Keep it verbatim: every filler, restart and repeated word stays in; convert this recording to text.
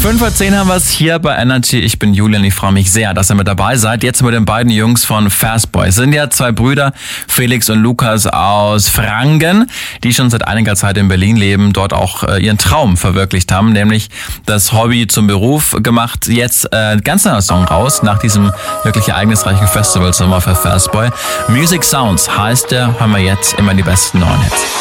fünf Uhr zehn haben wir es hier bei Energy. Ich bin Julian, ich freue mich sehr, dass ihr mit dabei seid. Jetzt mit den beiden Jungs von Fastboy. Es sind ja zwei Brüder, Felix und Lukas aus Franken, die schon seit einiger Zeit in Berlin leben, dort auch äh, ihren Traum verwirklicht haben, nämlich das Hobby zum Beruf gemacht. Jetzt äh, ganz neuer Song raus, nach diesem wirklich ereignisreichen Festival Sommer für Fastboy. Music Sounds heißt der, hören wir jetzt immer die besten neuen Hits.